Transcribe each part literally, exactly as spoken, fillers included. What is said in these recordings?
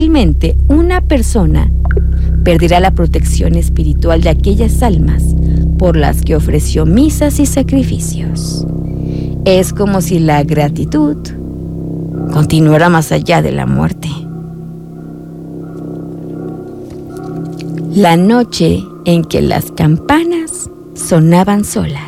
Fácilmente, una persona perderá la protección espiritual de aquellas almas por las que ofreció misas y sacrificios. Es como si la gratitud continuara más allá de la muerte. La noche en que las campanas sonaban solas.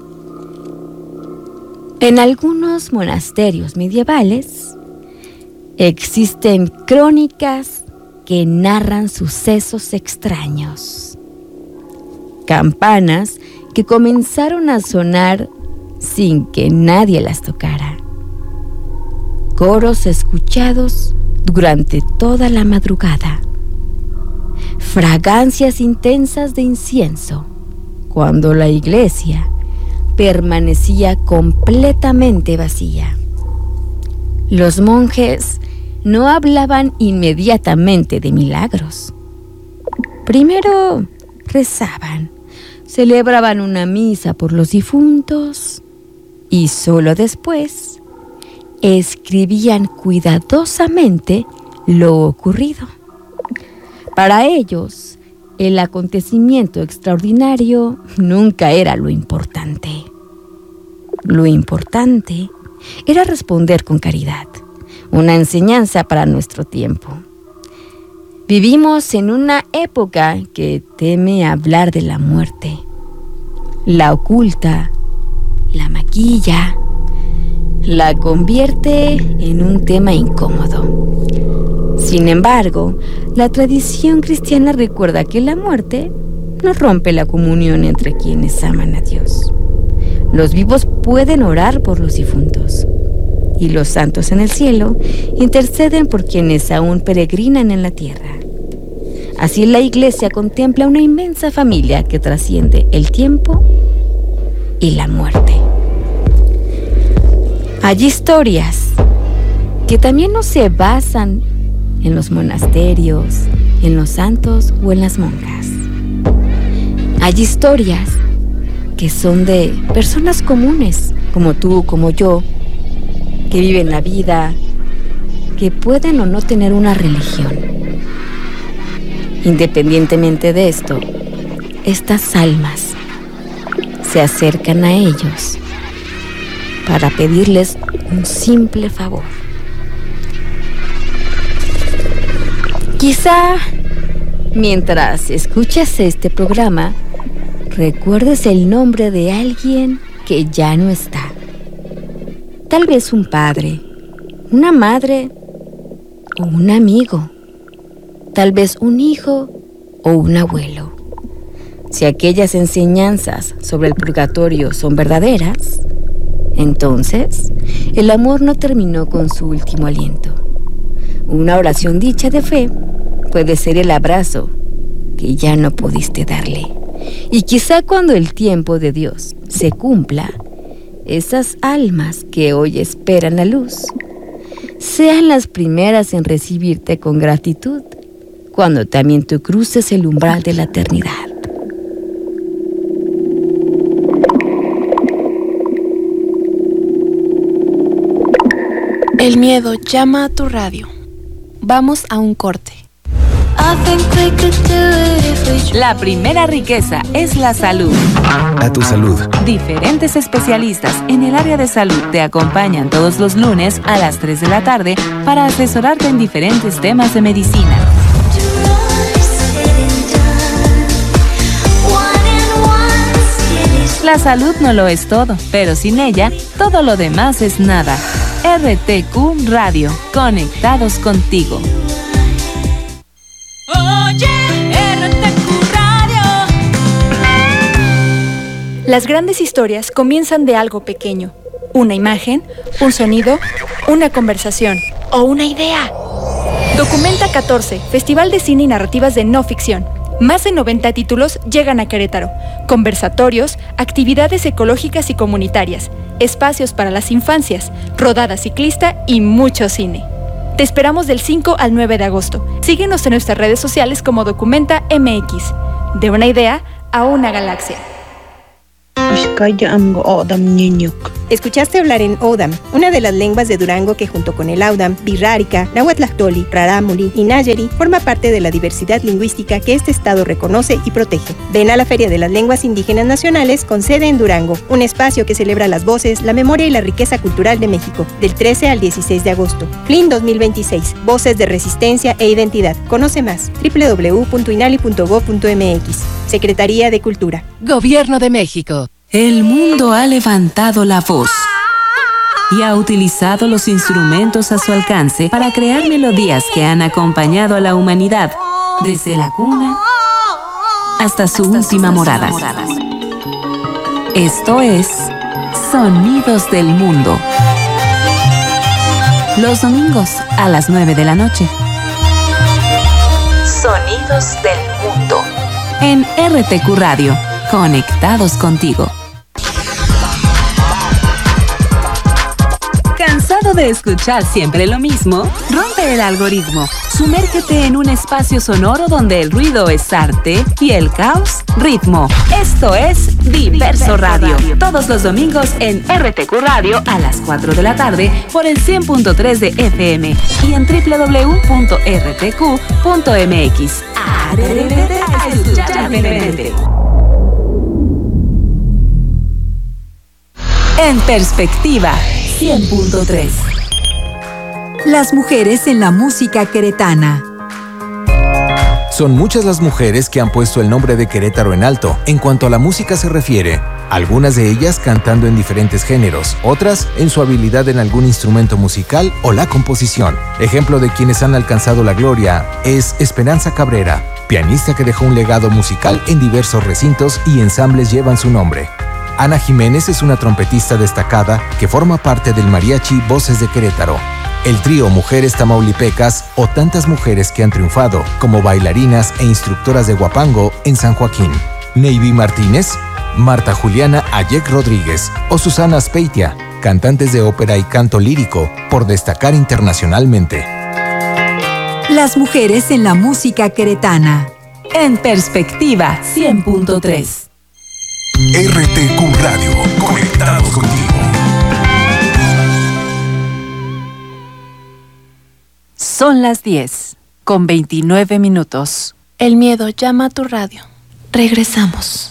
En algunos monasterios medievales existen crónicas que narran sucesos extraños. Campanas que comenzaron a sonar sin que nadie las tocara. Coros escuchados durante toda la madrugada. Fragancias intensas de incienso cuando la iglesia permanecía completamente vacía. Los monjes no hablaban inmediatamente de milagros. Primero rezaban, celebraban una misa por los difuntos y solo después escribían cuidadosamente lo ocurrido. Para ellos, el acontecimiento extraordinario nunca era lo importante. Lo importante era responder con caridad, una enseñanza para nuestro tiempo. Vivimos en una época que teme hablar de la muerte. La oculta, la maquilla, la convierte en un tema incómodo. Sin embargo, la tradición cristiana recuerda que la muerte no rompe la comunión entre quienes aman a Dios. Los vivos pueden orar por los difuntos, y los santos en el cielo interceden por quienes aún peregrinan en la tierra. Así la Iglesia contempla una inmensa familia que trasciende el tiempo y la muerte. Hay historias que también no se basan en los monasterios, en los santos o en las monjas. Hay historias que son de personas comunes, como tú, como yo, que viven la vida, que pueden o no tener una religión. Independientemente de esto, estas almas se acercan a ellos para pedirles un simple favor. Quizá mientras escuchas este programa, recuerdes el nombre de alguien que ya no está. Tal vez un padre, una madre o un amigo. Tal vez un hijo o un abuelo. Si aquellas enseñanzas sobre el purgatorio son verdaderas, entonces el amor no terminó con su último aliento. Una oración dicha de fe puede ser el abrazo que ya no pudiste darle. Y quizá cuando el tiempo de Dios se cumpla, esas almas que hoy esperan la luz sean las primeras en recibirte con gratitud cuando también tú cruces el umbral de la eternidad. El miedo llama a tu radio. Vamos a un corte. La primera riqueza es la salud. A tu salud. Diferentes especialistas en el área de salud te acompañan todos los lunes a las tres de la tarde para asesorarte en diferentes temas de medicina. La salud no lo es todo, pero sin ella, todo lo demás es nada. R T Q Radio, conectados contigo. Oye, R T Q Radio. Las grandes historias comienzan de algo pequeño. Una imagen, un sonido, una conversación o una idea. Documenta catorce, Festival de Cine y Narrativas de No Ficción. Más de noventa títulos llegan a Querétaro. Conversatorios, actividades ecológicas y comunitarias, espacios para las infancias, rodada ciclista y mucho cine. Te esperamos del cinco al nueve de agosto. Síguenos en nuestras redes sociales como Documenta M X. De una idea a una galaxia. Ishkaya amgo odam niñuk. Escuchaste hablar en Odam, una de las lenguas de Durango que junto con el Audam, Birrárica, Nahuatlactoli, Rarámuri y Nayeri forma parte de la diversidad lingüística que este estado reconoce y protege. Ven a la Feria de las Lenguas Indígenas Nacionales con sede en Durango, un espacio que celebra las voces, la memoria y la riqueza cultural de México, del trece al dieciséis de agosto. F L I N dos mil veintiséis, Voces de Resistencia e Identidad. Conoce más, doble u doble u doble u punto inali punto gob punto eme equis. Secretaría de Cultura. Gobierno de México. El mundo ha levantado la voz y ha utilizado los instrumentos a su alcance para crear melodías que han acompañado a la humanidad desde la cuna hasta su hasta última morada. Moradas. Esto es Sonidos del Mundo. Los domingos a las nueve de la noche. Sonidos del Mundo. En R T Q Radio. Conectados contigo. ¿Cansado de escuchar siempre lo mismo? Rompe el algoritmo. Sumérgete en un espacio sonoro donde el ruido es arte y el caos, ritmo. Esto es Diverso Radio. Todos los domingos en R T Q Radio a las cuatro de la tarde por el cien punto tres de F M y en doble u doble u doble u punto r t q punto m x. Atrévete a escuchar diferente. En perspectiva, cien punto tres. Las mujeres en la música queretana. Son muchas las mujeres que han puesto el nombre de Querétaro en alto en cuanto a la música se refiere. Algunas de ellas cantando en diferentes géneros, otras en su habilidad en algún instrumento musical o la composición. Ejemplo de quienes han alcanzado la gloria es Esperanza Cabrera, pianista que dejó un legado musical en diversos recintos y ensambles llevan su nombre. Ana Jiménez es una trompetista destacada que forma parte del mariachi Voces de Querétaro, el trío Mujeres Tamaulipecas o tantas mujeres que han triunfado como bailarinas e instructoras de huapango en San Joaquín. Neiby Martínez, Marta Juliana Ayek Rodríguez o Susana Aspeitia, cantantes de ópera y canto lírico, por destacar internacionalmente. Las mujeres en la música queretana. En perspectiva, cien punto tres. R T Q Radio, conectados contigo. Son las diez, con veintinueve minutos. El miedo llama a tu radio. Regresamos.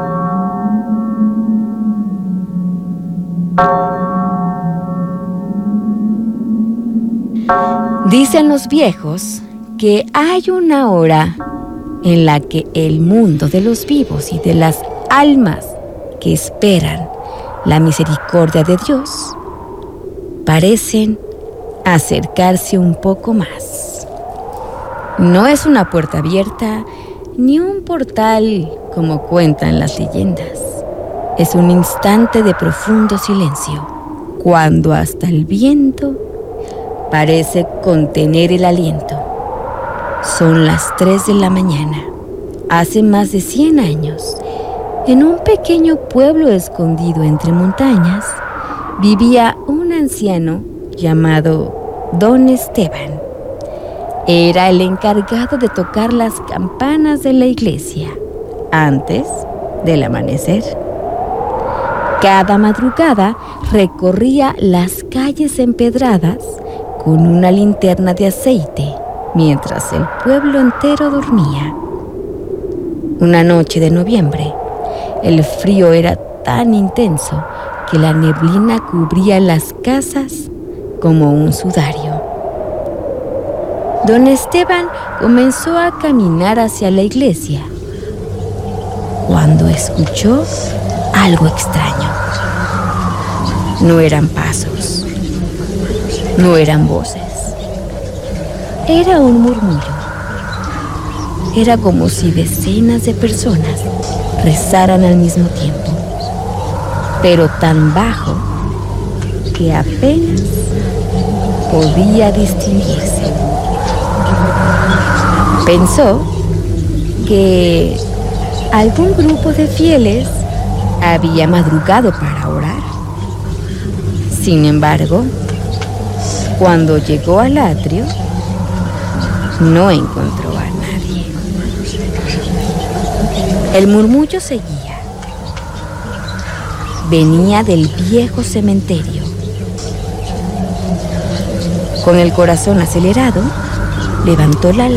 Dicen los viejos que hay una hora en la que el mundo de los vivos y de las almas que esperan la misericordia de Dios parecen acercarse un poco más. No es una puerta abierta ni un portal como cuentan las leyendas. Es un instante de profundo silencio, cuando hasta el viento parece contener el aliento. Son las tres de la mañana. Hace más de cien años, en un pequeño pueblo escondido entre montañas, vivía un anciano llamado Don Esteban. Era el encargado de tocar las campanas de la iglesia antes del amanecer. Cada madrugada recorría las calles empedradas con una linterna de aceite mientras el pueblo entero dormía. Una noche de noviembre, el frío era tan intenso que la neblina cubría las casas como un sudario. Don Esteban comenzó a caminar hacia la iglesia cuando escuchó algo extraño. No eran pasos, no eran voces, era un murmullo. Era como si decenas de personas rezaran al mismo tiempo, pero tan bajo que apenas podía distinguirse. Pensó que algún grupo de fieles había madrugado para orar. Sin embargo, cuando llegó al atrio, no encontró a nadie. El murmullo seguía. venía del viejo cementerio. Con el corazón acelerado, levantó la